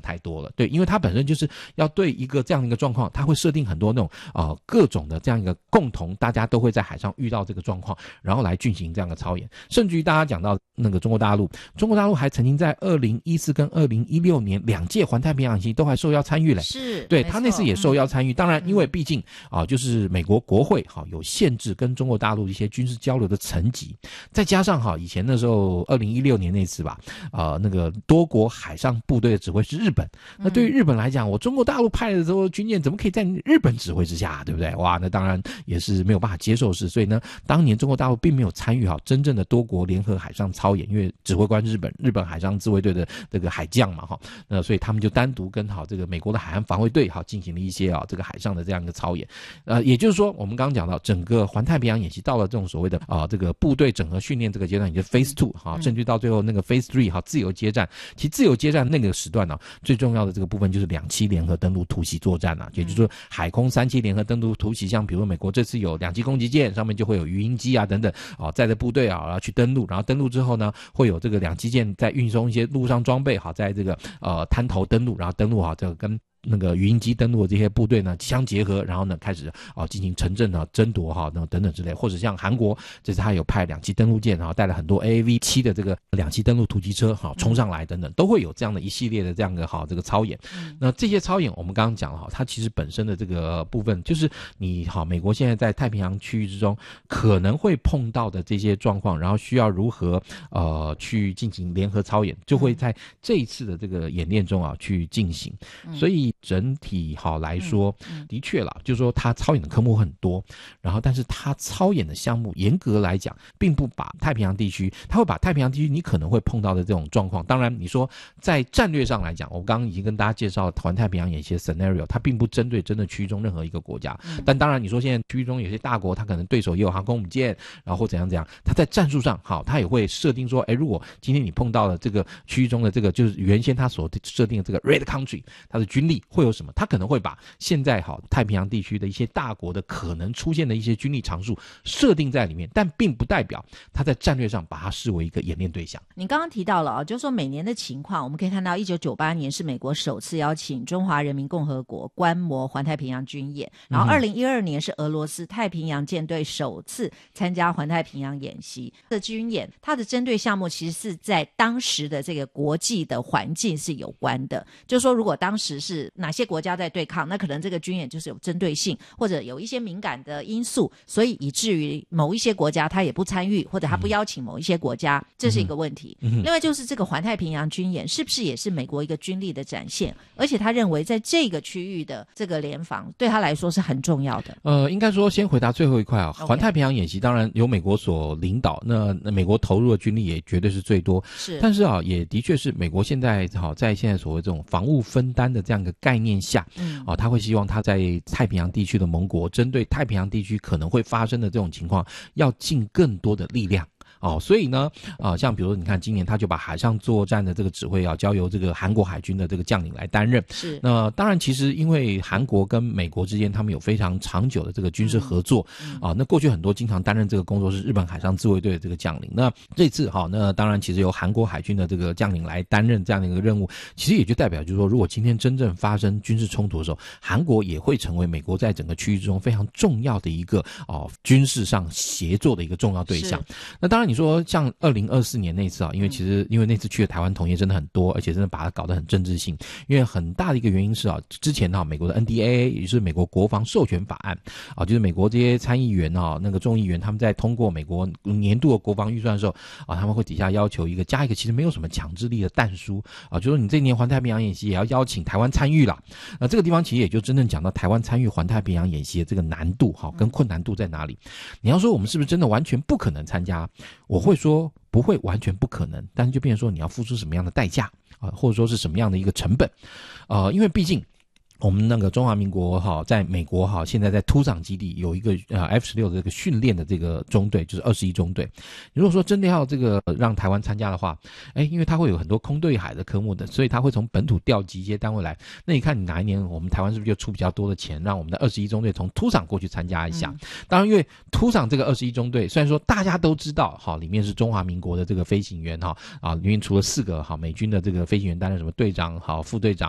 太多了。对，因为它本身就是要对一个这样的一个状况，它会设定很多那种各种的这样一个共同大家都会在海上遇到这个状况，然后来进行这样的操演。甚至于大家讲到那个中国大陆还曾经在2014跟2016年2届环太平洋演习都还受邀参与嘞。 是， 对，他那次也受邀参与。当然因为毕竟就是美国国会有限制跟中国大陆一些军事交流的层级，再加上以前那时候2016年那次吧，那个多国海上部队的指挥是日本。那对于日本来讲，我中国大陆派的时候军舰怎么可以在日本指挥之下，对不对？哇，那当然也是没有办法接受的事。所以呢，当年中国大陆并没有参与真正的多国联合海上操演，因为指挥官日本海上自卫队的这个海将嘛，那所以他们就单独跟这个美国的海岸防卫队进行了一些这个海上的这样一个操演。也就是说，我们刚刚讲到整个环太平洋演习到了这种所谓的这个部队整合训练这个阶段，也就是 Phase 2甚至到最后那个 Phase 3自由接战。其实自由接战那个时段最重要的这个部分就是2栖联合登陆突袭作战也就是说海空3栖联合登陆突袭，像比如美国这次有2栖攻击舰，上面就会有鱼鹰机等等载着部队然后去登陆，然后登陆之后呢，会有这个2栖舰在运送一些陆上装备在这个滩头登陆，然后登陆这个跟那个鱼鹰机登陆的这些部队呢相结合，然后呢开始进行城镇争夺等等之类。或者像韩国这次他有派2栖登陆舰，然后带了很多 AAV7 的这个2栖登陆突击车冲上来等等，都会有这样的一系列的这样的这个操演。那这些操演我们刚刚讲了它其实本身的这个部分就是你美国现在在太平洋区域之中可能会碰到的这些状况，然后需要如何去进行联合操演，就会在这一次的这个演练中去进行。所以整体来说的确啦，就是说他操演的科目很多，然后但是他操演的项目严格来讲并不把太平洋地区，他会把太平洋地区你可能会碰到的这种状况，当然你说在战略上来讲，我刚刚已经跟大家介绍环太平洋演习的 scenario， 它并不针对真的区域中任何一个国家，但当然你说现在区域中有些大国，他可能对手也有航空母舰，然后或怎样怎样，他在战术上他也会设定说如果今天你碰到了这个区域中的这个就是原先他所设定的这个 red country， 它的军力会有什么，他可能会把现在太平洋地区的一些大国的可能出现的一些军力常数设定在里面，但并不代表他在战略上把它视为一个演练对象。 你刚刚提到了就是说每年的情况，我们可以看到1998年是美国首次邀请中华人民共和国观摩环太平洋军演，然后2012年是俄罗斯太平洋舰队首次参加环太平洋演习的军演，它的针对项目其实是在当时的这个国际的环境是有关的，就是说如果当时是哪些国家在对抗，那可能这个军演就是有针对性，或者有一些敏感的因素，所以以至于某一些国家他也不参与，或者他不邀请某一些国家，这是一个问题。另外就是这个环太平洋军演是不是也是美国一个军力的展现，而且他认为在这个区域的这个联防对他来说是很重要的。 应该说先回答最后一块环太平洋演习当然由美国所领导，那美国投入的军力也绝对是最多，是，但是也的确是美国现在在现在所谓这种防务分担的这样一个概念下，他会希望他在太平洋地区的盟国针对太平洋地区可能会发生的这种情况要尽更多的力量。所以呢像比如说你看今年他就把海上作战的这个指挥交由这个韩国海军的这个将领来担任。是，那当然其实因为韩国跟美国之间他们有非常长久的这个军事合作那过去很多经常担任这个工作是日本海上自卫队的这个将领，那这次那当然其实由韩国海军的这个将领来担任这样的一个任务，其实也就代表就是说如果今天真正发生军事冲突的时候，韩国也会成为美国在整个区域之中非常重要的一个军事上协作的一个重要对象。那当然你说像2024年那次因为那次去的台湾同业真的很多，而且真的把它搞得很政治性，因为很大的一个原因是之前美国的 NDAA 也就是美国国防授权法案就是美国这些参议员那个众议员他们在通过美国年度的国防预算的时候他们会底下要求加一个其实没有什么强制力的弹书就说你这一年环太平洋演习也要邀请台湾参与啦。这个地方其实也就真正讲到台湾参与环太平洋演习的这个难度跟困难度在哪里。你要说我们是不是真的完全不可能参加，我会说不会完全不可能，但是就变成说你要付出什么样的代价或者说是什么样的一个成本因为毕竟我们那个中华民国在美国现在在突场基地有一个F-16的这个训练的这个中队，就是21中队。如果说真的要这个让台湾参加的话，因为它会有很多空对海的科目的，所以它会从本土调集一些单位来。那你看你哪一年我们台湾是不是就出比较多的钱，让我们的21中队从突场过去参加一下？当然，因为突场这个21中队，虽然说大家都知道里面是中华民国的这个飞行员里面除了4个美军的这个飞行员担任什么队长副队长